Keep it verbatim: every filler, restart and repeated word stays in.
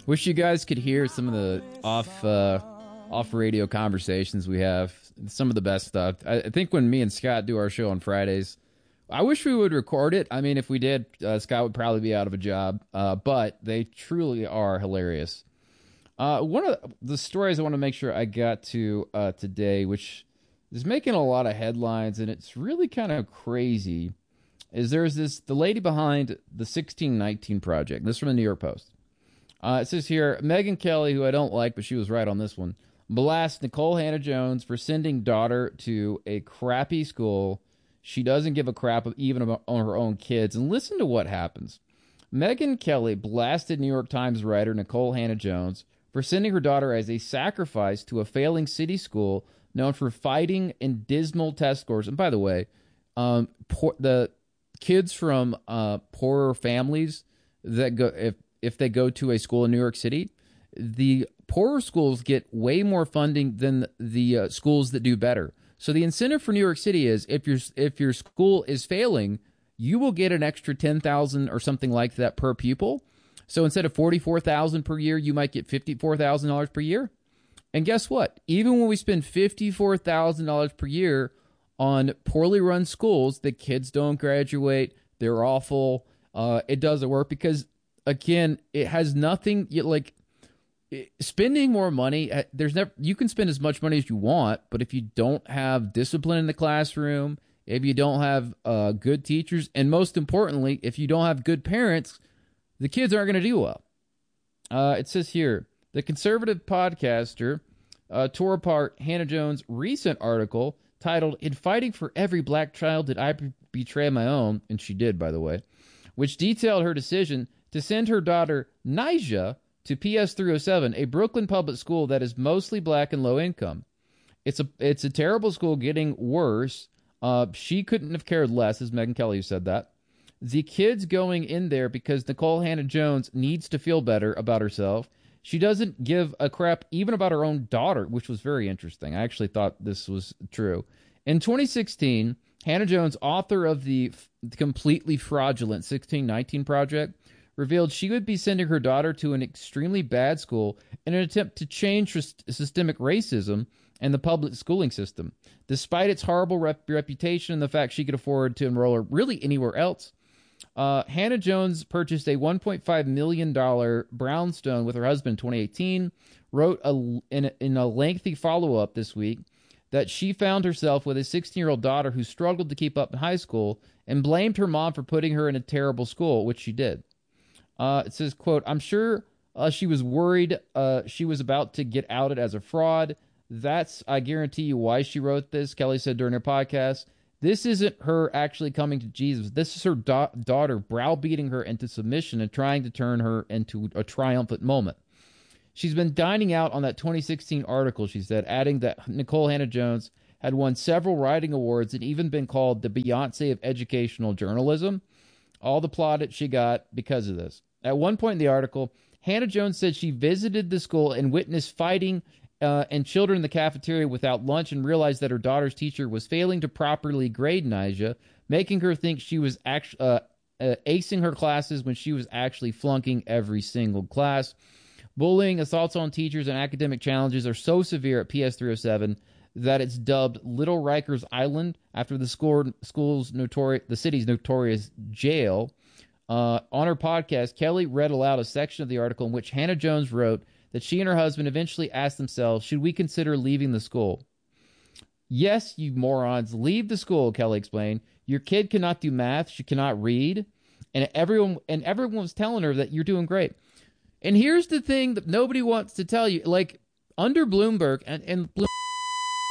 Wish you guys could hear some of the off uh, off radio conversations we have. Some of the best stuff. I, I think when me and Scott do our show on Fridays, I wish we would record it. I mean, if we did, uh, Scott would probably be out of a job. Uh, but they truly are hilarious. Uh, one of the stories I want to make sure I got to uh, today, which is making a lot of headlines, and it's really kind of crazy, is there's this the lady behind the sixteen nineteen Project. This is from the New York Post. Uh, it says here, Megyn Kelly, who I don't like, but she was right on this one, blasts Nikole Hannah-Jones for sending daughter to a crappy school. She doesn't give a crap even about on her own kids. And listen to what happens. Megyn Kelly blasted New York Times writer Nikole Hannah-Jones for sending her daughter as a sacrifice to a failing city school known for fighting and dismal test scores. And by the way, um, poor, the kids from uh, poorer families that go if if they go to a school in New York City, the poorer schools get way more funding than the uh, schools that do better. So the incentive for New York City is if your if your school is failing, you will get an extra ten thousand dollars or something like that per pupil. So instead of forty-four thousand dollars per year, you might get fifty-four thousand dollars per year. And guess what? Even when we spend fifty-four thousand dollars per year on poorly run schools, the kids don't graduate, they're awful, uh, it doesn't work because, again, it has nothing, like, spending more money, there's never, you can spend as much money as you want, but if you don't have discipline in the classroom, if you don't have uh, good teachers, and most importantly, if you don't have good parents, the kids aren't going to do well. Uh, it says here, the conservative podcaster uh, tore apart Hannah-Jones' recent article titled, "In Fighting for Every Black Child Did I Betray My Own?" And she did, by the way, which detailed her decision to send her daughter, Nyjah, to P S three oh seven, a Brooklyn public school that is mostly black and low income. It's a it's a terrible school getting worse. Uh, she couldn't have cared less, as Megyn Kelly said that. The kid's going in there because Nikole Hannah-Jones needs to feel better about herself. She doesn't give a crap even about her own daughter, which was very interesting. I actually thought this was true. In twenty sixteen, Hannah-Jones, author of the f- completely fraudulent sixteen nineteen Project, revealed she would be sending her daughter to an extremely bad school in an attempt to change systemic racism and the public schooling system. Despite its horrible rep- reputation and the fact she could afford to enroll her really anywhere else, uh, Hannah-Jones purchased a one point five million dollars brownstone with her husband in twenty eighteen, wrote a, in, a, in a lengthy follow-up this week that she found herself with a sixteen-year-old daughter who struggled to keep up in high school and blamed her mom for putting her in a terrible school, which she did. Uh, it says, quote, "I'm sure uh, she was worried uh, she was about to get outed as a fraud. That's, I guarantee you, why she wrote this," Kelly said during her podcast. "This isn't her actually coming to Jesus. This is her da- daughter browbeating her into submission and trying to turn her into a triumphant moment. She's been dining out on that twenty sixteen article," she said, adding that Nikole Hannah-Jones had won several writing awards and even been called the Beyonce of educational journalism. All the plaudits she got because of this. At one point in the article, Hannah-Jones said she visited the school and witnessed fighting uh, and children in the cafeteria without lunch and realized that her daughter's teacher was failing to properly grade Nyjah, making her think she was act- uh, uh, acing her classes when she was actually flunking every single class. Bullying, assaults on teachers, and academic challenges are so severe at P S three oh seven that it's dubbed Little Rikers Island after the school, school's notori- the city's notorious jail. Uh, on her podcast, Kelly read aloud a section of the article in which Hannah-Jones wrote that she and her husband eventually asked themselves, should we consider leaving the school? "Yes, you morons, leave the school," Kelly explained. "Your kid cannot do math, she cannot read, and everyone and everyone was telling her that you're doing great." And here's the thing that nobody wants to tell you, like, under Bloomberg, and, and Bloomberg